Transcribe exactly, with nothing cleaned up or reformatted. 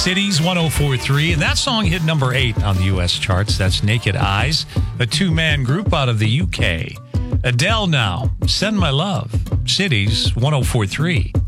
Cities one oh four point three. And that song hit number eight on the U S charts. That's Naked Eyes, a two-man group out of the U K. Adele now, Send My Love. Cities one oh four point three.